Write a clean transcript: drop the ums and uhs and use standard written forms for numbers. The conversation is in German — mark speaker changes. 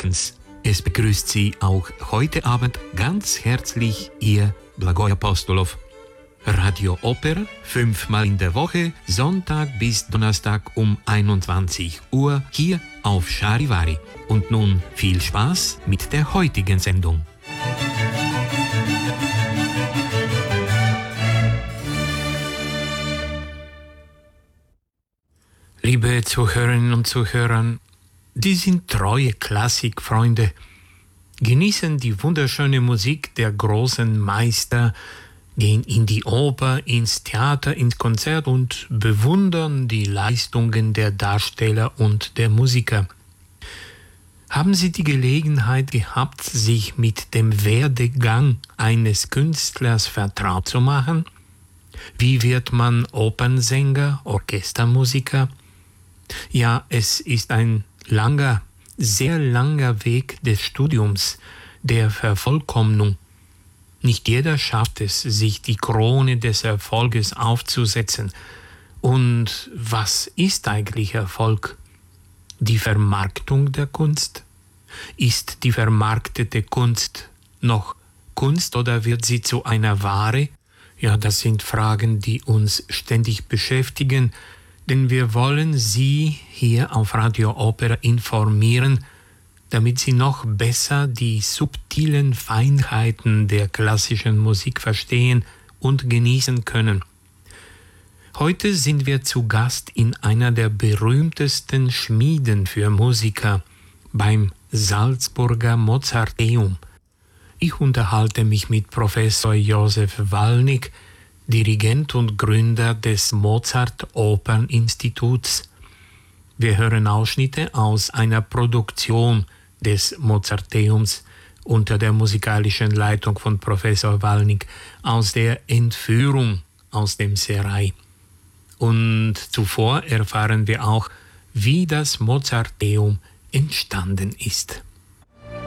Speaker 1: Muzikens. Es begrüßt Sie auch heute Abend ganz herzlich Ihr Blagoj Apostolov. Radio Oper, 5-mal in der Woche, Sonntag bis Donnerstag um 21 Uhr, hier auf Charivari. Und nun viel Spaß mit der heutigen Sendung. Liebe Zuhörerinnen und Zuhörer, die sind treue Klassikfreunde, genießen die wunderschöne Musik der großen Meister, gehen in die Oper, ins Theater, ins Konzert und bewundern die Leistungen der Darsteller und der Musiker. Haben Sie die Gelegenheit gehabt, sich mit dem Werdegang eines Künstlers vertraut zu machen? Wie wird man Opernsänger, Orchestermusiker? Ja, es ist ein langer, sehr langer Weg des Studiums, der Vervollkommnung. Nicht jeder schafft es, sich die Krone des Erfolges aufzusetzen. Und was ist eigentlich Erfolg? Die Vermarktung der Kunst? Ist die vermarktete Kunst noch Kunst oder wird sie zu einer Ware? Ja, das sind Fragen, die uns ständig beschäftigen, denn wir wollen Sie hier auf Radio Opera informieren, damit Sie noch besser die subtilen Feinheiten der klassischen Musik verstehen und genießen können. Heute sind wir zu Gast in einer der berühmtesten Schmieden für Musiker, beim Salzburger Mozarteum. Ich unterhalte mich mit Professor Josef Walnig, Dirigent und Gründer des Mozart-Opern-Instituts. Wir hören Ausschnitte aus einer Produktion des Mozarteums unter der musikalischen Leitung von Professor Walnig aus der Entführung aus dem Serail. Und zuvor erfahren wir auch, wie das Mozarteum entstanden ist.